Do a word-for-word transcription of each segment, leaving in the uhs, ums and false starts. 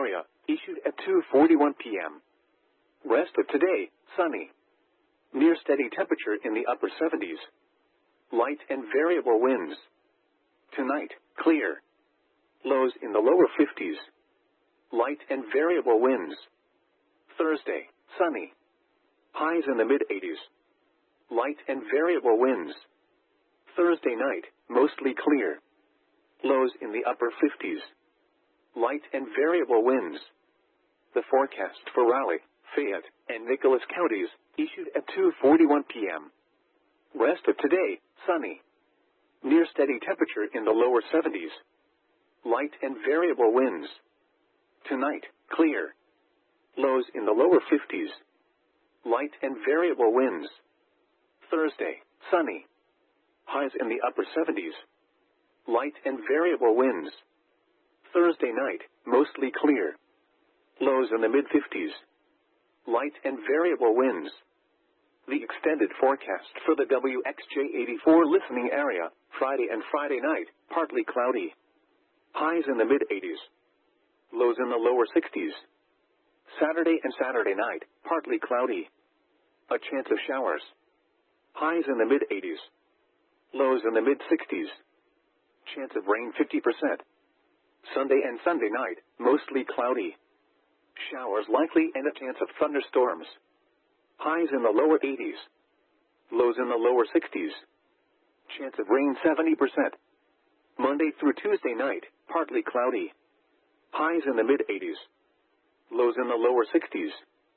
area, issued at two forty-one p m Rest of today, sunny. Near steady temperature in the upper seventies. Light and variable winds. Tonight, clear. Lows in the lower fifties. Light and variable winds. Thursday, sunny. Highs in the mid-eighties. Light and variable winds. Thursday night, mostly clear. Lows in the upper fifties. Light and variable winds. The forecast for Raleigh, Fayette, and Nicholas counties, issued at two forty-one p m Rest of today, sunny. Near steady temperature in the lower seventies. Light and variable winds. Tonight, clear. Lows in the lower fifties. Light and variable winds. Thursday, sunny. Highs in the upper seventies. Light and variable winds. Thursday night, mostly clear. Lows in the mid-fifties. Light and variable winds. The extended forecast for the W X J eighty-four listening area, Friday and Friday night, partly cloudy. Highs in the mid-eighties. Lows in the lower sixties. Saturday and Saturday night, partly cloudy. A chance of showers. Highs in the mid-eighties. Lows in the mid-sixties. Chance of rain fifty percent. Sunday and Sunday night, mostly cloudy. Showers likely and a chance of thunderstorms. Highs in the lower eighties. Lows in the lower sixties. Chance of rain seventy percent. Monday through Tuesday night, partly cloudy. Highs in the mid-eighties. Lows in the lower sixties.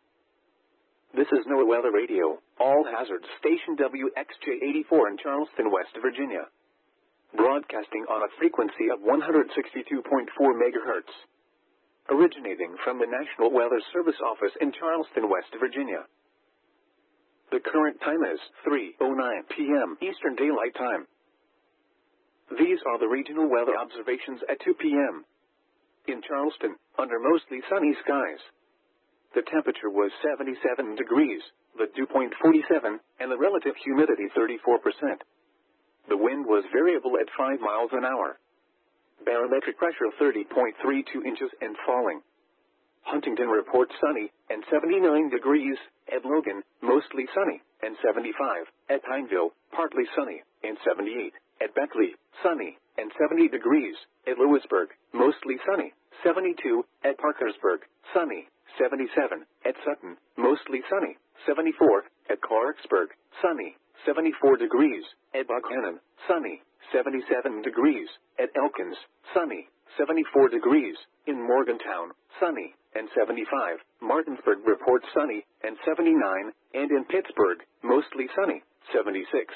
This is NOAA Weather Radio, all hazards station W X J eighty-four in Charleston, West Virginia. Broadcasting on a frequency of one hundred sixty-two point four megahertz. Originating from the National Weather Service office in Charleston, West Virginia. The current time is three oh nine p m Eastern Daylight Time. These are the regional weather observations at two p m In Charleston, under mostly sunny skies. The temperature was seventy-seven degrees, the dew point forty-seven, and the relative humidity thirty-four percent. The wind was variable at five miles an hour. Barometric pressure thirty point three two inches and falling. Huntington reports sunny and seventy-nine degrees, at Logan, mostly sunny, and seventy-five, at Pineville, partly sunny, and seventy-eight, at Beckley, sunny, and seventy degrees, at Lewisburg, mostly sunny, seventy-two, at Parkersburg, sunny, seventy-seven, at Sutton, mostly sunny, seventy-four, at Clarksburg, sunny, seventy-four degrees, at Buchanan, sunny, seventy-seven degrees, at Elkins, sunny, seventy-four degrees, in Morgantown, sunny, and seventy-five, Martinsburg reports sunny, and seventy-nine, and in Pittsburgh, mostly sunny, seventy-six.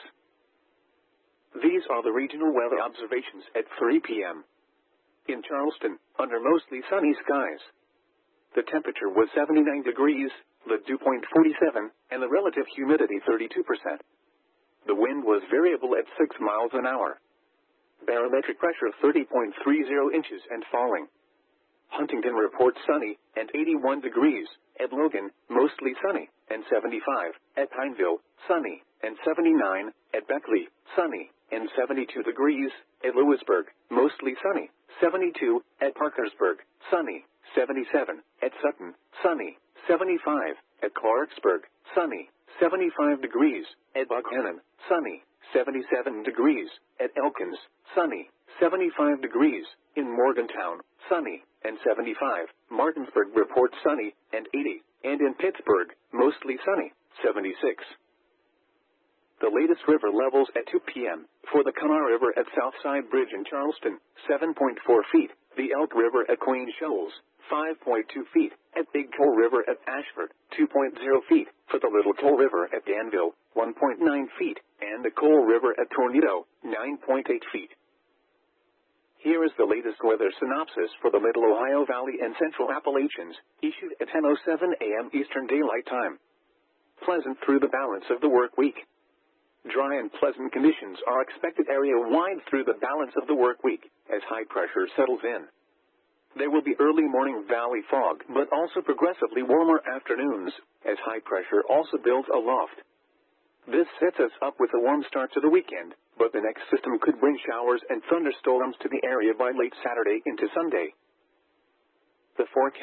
These are the regional weather observations at three p m In Charleston, under mostly sunny skies. The temperature was seventy-nine degrees, the dew point forty-seven, and the relative humidity thirty-two percent. The wind was variable at six miles an hour. Barometric pressure thirty point three zero inches and falling. Huntington reports sunny, and eighty-one degrees, at Logan, mostly sunny, and seventy-five, at Pineville, sunny, and seventy-nine, at Beckley, sunny, and seventy-two degrees, at Lewisburg, mostly sunny, seventy-two, at Parkersburg, sunny, seventy-seven, at Sutton, sunny, seventy-five, at Clarksburg, sunny, seventy-five degrees, at Buchanan, sunny, seventy-seven degrees, at Elkins, sunny, seventy-five degrees, in Morgantown, sunny, and seventy-five, Martinsburg reports sunny, and eighty, and in Pittsburgh, mostly sunny, seventy-six. The latest river levels at two p m for the Kanawha River at Southside Bridge in Charleston, seven point four feet, the Elk River at Queen Shoals, five point two feet, at Big Coal River at Ashford, two point zero feet, for the Little Coal River at Danville, one point nine feet, and the Coal River at Tornado, nine point eight feet. Here is the latest weather synopsis for the Middle Ohio Valley and Central Appalachians, issued at ten oh seven a m Eastern Daylight Time. Pleasant through the balance of the work week. Dry and pleasant conditions are expected area-wide through the balance of the work week, as high pressure settles in. There will be early morning valley fog, but also progressively warmer afternoons, as high pressure also builds aloft. This sets us up with a warm start to the weekend, but the next system could bring showers and thunderstorms to the area by late Saturday into Sunday. The forecast